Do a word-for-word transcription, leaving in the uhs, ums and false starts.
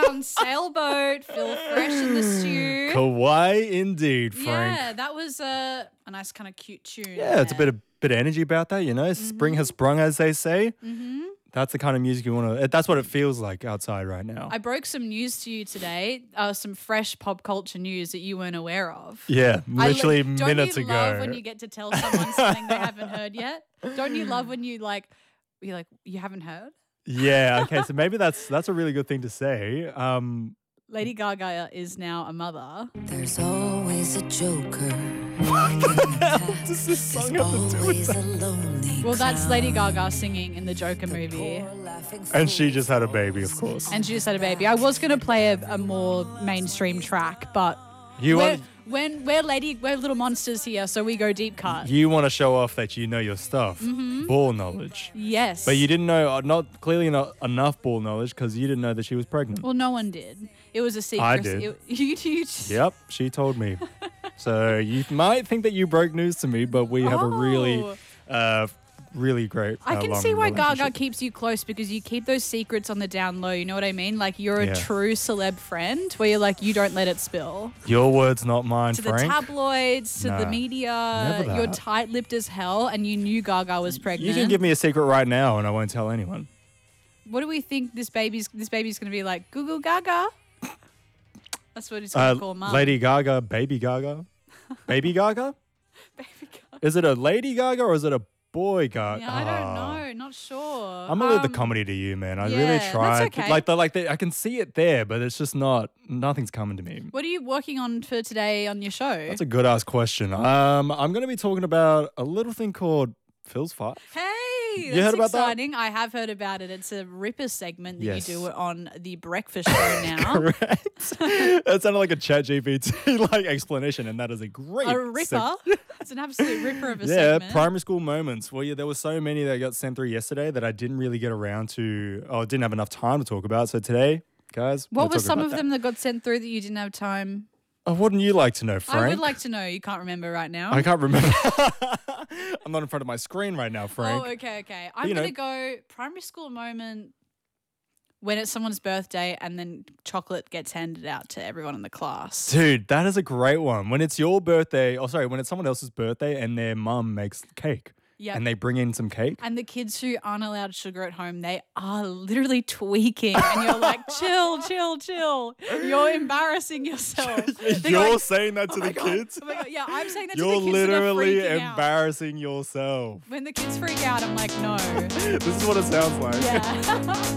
from Sailboat, Phil Fresh in the stew. Kawaii indeed, Frank. Yeah, that was a, a nice kind of cute tune. Yeah, it's a bit of bit of energy about that, you know. Mm-hmm. Spring has sprung, as they say. Mm-hmm. That's the kind of music you want to. That's what it feels like outside right now. I broke some news to you today, uh, some fresh pop culture news that you weren't aware of. Yeah, literally I, lo- minutes don't you ago. love when you get to tell someone something they haven't heard yet? Don't you love when you like, you're like, you haven't heard? Yeah. Okay. So maybe that's that's a really good thing to say. Um, Lady Gaga is now a mother. There's always a joker. What the hell does this song have to do with that? Well, that's Lady Gaga singing in the Joker movie. And she just had a baby, of course. And she just had a baby. I was going to play a, a more mainstream track, but You we're, want when we're Lady, we're little monsters here, so we go deep cut. you want to show off that you know your stuff, Mm-hmm. ball knowledge. Yes. But you didn't know, uh, not clearly not enough ball knowledge because you didn't know that she was pregnant. Well, no one did. It was a secret. I did. It, you, you, Yep, she told me. So you might think that you broke news to me, but we have a really, Oh. uh, really great. I uh, can long see why Gaga relationship. keeps you close because you keep those secrets on the down low. You know what I mean? Like you're a Yeah. true celeb friend where you're like, you don't let it spill. Your words, not mine, To the Frank. tabloids, to the Nah, media. never You're that. tight-lipped as hell and you knew Gaga was pregnant. You can give me a secret right now, and I won't tell anyone. What do we think this baby's this baby's going to be like? Goo Goo Gaga? That's what he's Uh, going to call mum. Lady Gaga, Baby Gaga, Baby Gaga. Baby Gaga. Is it a Lady Gaga or is it a boy Gaga? Yeah, I don't Ah. know. Not sure. I'm gonna leave the Um, comedy to you, man. I yeah, really that's tried. okay. Like the like the, I can see it there, but it's just not. Nothing's coming to me. What are you working on for today on your show? That's a good ass question. Um, I'm gonna be talking about a little thing called Phil's Five. Hey, You that's heard about that? exciting. I have heard about it. It's a Ripper segment that Yes. you do on the breakfast show now. Correct. That sounded like a Chat G P T like explanation, and that is a great A seg- Ripper. It's an absolute Ripper of a Yeah, segment. primary school moments. Well, yeah, there were so many that got sent through yesterday that I didn't really get around to, or didn't have enough time to talk about. So today, guys, what we're were talking some about of that. them that got sent through that you didn't have time? Oh, wouldn't you like to know, Frank? I would like to know. You can't remember right now. I can't remember. I'm not in front of my screen right now, Frank. Oh, okay, okay. I'm you know- going to go primary school moment when it's someone's birthday and then chocolate gets handed out to everyone in the class. Dude, that is a great one. When it's your birthday, oh sorry, when it's someone else's birthday and their mum makes cake. Yep. And they bring in some cake. And the kids who aren't allowed sugar at home, they are literally tweaking. And you're like, chill, chill, chill. You're embarrassing yourself. They're You're going, saying that to "Oh my the God, kids? oh my God." Yeah, I'm saying that You're to the kids literally that are freaking out. embarrassing yourself. When the kids freak out, I'm like, no. This is what it sounds like. Yeah.